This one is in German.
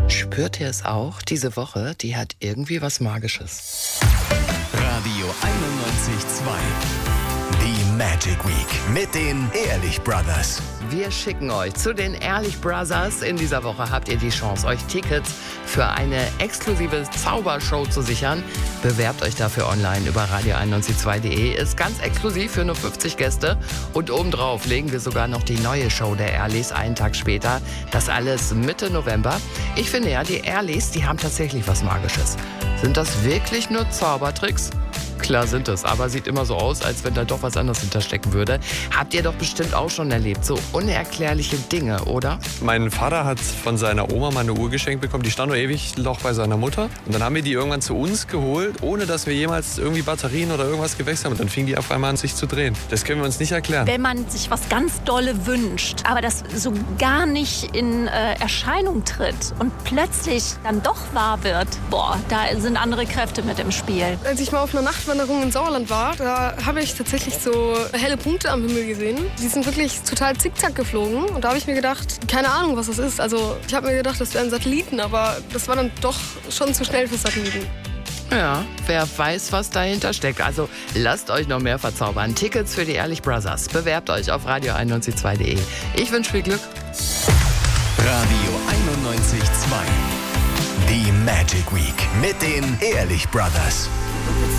Spürt ihr es auch? Diese Woche, die hat irgendwie was Magisches. Radio 91.2. Die Magic Week mit den Ehrlich Brothers. Wir schicken euch zu den Ehrlich Brothers. In dieser Woche habt ihr die Chance, euch Tickets für eine exklusive Zaubershow zu sichern. Bewerbt euch dafür online über radio912.de. Ist ganz exklusiv für nur 50 Gäste. Und obendrauf legen wir sogar noch die neue Show der Ehrlichs einen Tag später. Das alles Mitte November. Ich finde ja, die Ehrlichs, die haben tatsächlich was Magisches. Sind das wirklich nur Zaubertricks? Klar sind es, aber sieht immer so aus, als wenn da doch was anderes hinterstecken würde. Habt ihr doch bestimmt auch schon erlebt, so unerklärliche Dinge, oder? Mein Vater hat von seiner Oma mal eine Uhr geschenkt bekommen, die stand noch ewig noch bei seiner Mutter. Und dann haben wir die irgendwann zu uns geholt, ohne dass wir jemals irgendwie Batterien oder irgendwas gewechselt haben. Und dann fing die auf einmal an, sich zu drehen. Das können wir uns nicht erklären. Wenn man sich was ganz Dolle wünscht, aber das so gar nicht in Erscheinung tritt und plötzlich dann doch wahr wird, da sind andere Kräfte mit im Spiel. Als ich mal auf einer Nachtwanderung in Sauerland war, da habe ich tatsächlich so helle Punkte am Himmel gesehen. Die sind wirklich total zickzack geflogen. Und da habe ich mir gedacht, keine Ahnung, was das ist. Also ich habe mir gedacht, das wären Satelliten, aber das war dann doch schon zu schnell für Satelliten. Ja, wer weiß, was dahinter steckt. Also lasst euch noch mehr verzaubern. Tickets für die Ehrlich Brothers. Bewerbt euch auf radio912.de. Ich wünsche viel Glück. Radio 91.2. Die Magic Week mit den Ehrlich Brothers.